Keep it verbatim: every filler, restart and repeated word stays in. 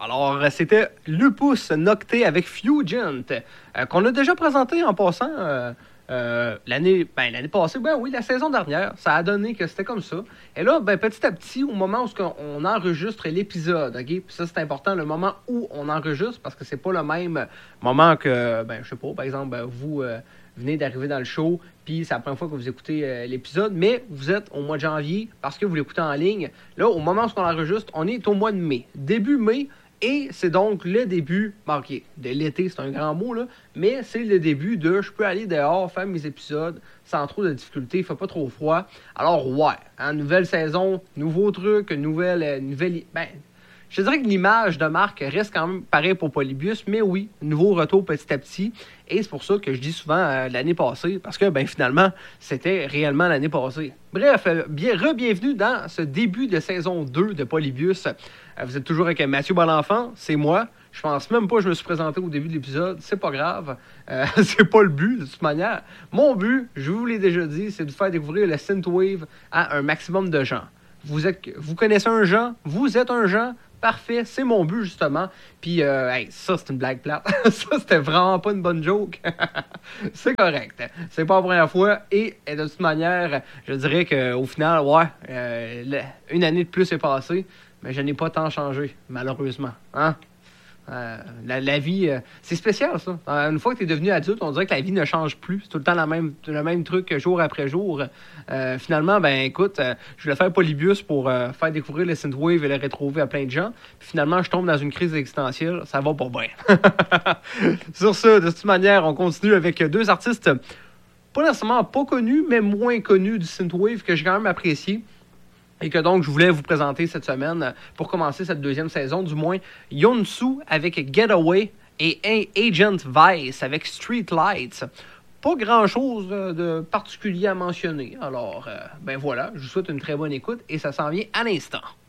Alors, c'était Lupus Nocte avec Fugent, euh, qu'on a déjà présenté en passant euh, euh, l'année, ben, l'année passée, ben oui, la saison dernière. Ça a donné que c'était comme ça. Et là, ben, petit à petit, au moment où on enregistre l'épisode, OK? Puis ça, c'est important, le moment où on enregistre, parce que c'est pas le même moment que, ben, je sais pas, par exemple, ben, vous... Euh, venez d'arriver dans le show, puis c'est la première fois que vous écoutez euh, l'épisode, mais vous êtes au mois de janvier parce que vous l'écoutez en ligne. Là, au moment où on enregistre, on est au mois de mai. Début mai, et c'est donc le début, bon, OK, de l'été, c'est un grand mot, là, mais c'est le début de je peux aller dehors, faire mes épisodes sans trop de difficultés, il fait pas trop froid. Alors, ouais, hein, nouvelle saison, nouveau truc, nouvelle... Euh, nouvelle ben, je dirais que l'image de marque reste quand même pareil pour Polybius, mais oui, nouveau retour petit à petit. Et c'est pour ça que je dis souvent euh, l'année passée, parce que ben finalement, c'était réellement l'année passée. Bref, euh, bien, re-bienvenue dans ce début de saison deux de Polybius. Euh, vous êtes toujours avec Mathieu Balenfant, c'est moi. Je pense même pas que je me suis présenté au début de l'épisode, c'est pas grave. Euh, c'est pas le but, de toute manière. Mon but, je vous l'ai déjà dit, c'est de faire découvrir le synthwave à un maximum de gens. Vous êtes, vous connaissez un Jean, vous êtes un Jean, parfait, c'est mon but, justement. Puis, euh, hey, ça, c'est une blague plate. Ça, c'était vraiment pas une bonne joke. C'est correct. C'est pas la première fois. Et, et de toute manière, je dirais qu'au final, ouais, euh, une année de plus est passée, mais je n'ai pas tant changé, malheureusement. Hein? Euh, la, la vie, euh, c'est spécial, ça. Euh, une fois que tu es devenu adulte, on dirait que la vie ne change plus. C'est tout le temps la même, le même truc jour après jour. Euh, finalement, ben écoute, euh, je voulais faire Polybius pour euh, faire découvrir le synthwave et le retrouver à plein de gens. Puis finalement, je tombe dans une crise existentielle. Ça va pas bien. Sur ce, de toute manière, on continue avec deux artistes pas nécessairement pas connus, mais moins connus du synthwave que j'ai quand même apprécié. Et que donc, je voulais vous présenter cette semaine, pour commencer cette deuxième saison, du moins, Yonsu avec Getaway et Agent Vice avec Street Lights. Pas grand-chose de particulier à mentionner. Alors, euh, ben voilà, je vous souhaite une très bonne écoute et ça s'en vient à l'instant.